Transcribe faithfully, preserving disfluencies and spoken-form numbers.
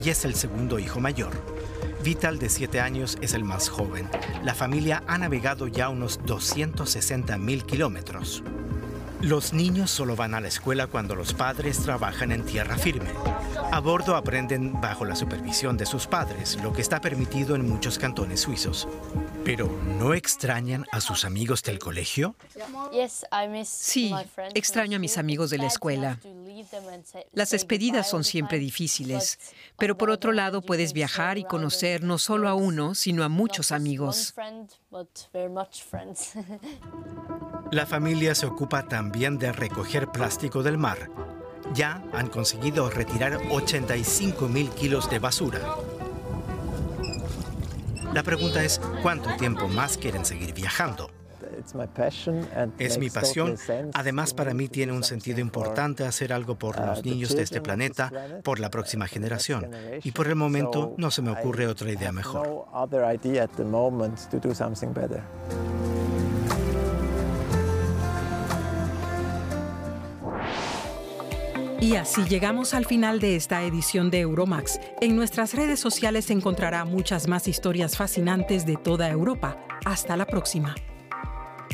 y es el segundo hijo mayor. Vital, de siete años, es el más joven. La familia ha navegado ya unos doscientos sesenta mil kilómetros. Los niños solo van a la escuela cuando los padres trabajan en tierra firme. A bordo aprenden bajo la supervisión de sus padres, lo que está permitido en muchos cantones suizos. Pero, ¿no extrañan a sus amigos del colegio? Sí, extraño a mis amigos de la escuela. Las despedidas son siempre difíciles, pero por otro lado puedes viajar y conocer no solo a uno, sino a muchos amigos. La familia se ocupa también de recoger plástico del mar. Ya han conseguido retirar ochenta y cinco mil kilos de basura. La pregunta es, ¿cuánto tiempo más quieren seguir viajando? Es mi pasión. Además, para mí tiene un sentido importante hacer algo por los niños de este planeta, por la próxima generación. Y por el momento no se me ocurre otra idea mejor. Y así llegamos al final de esta edición de Euromax. En nuestras redes sociales encontrará muchas más historias fascinantes de toda Europa. Hasta la próxima.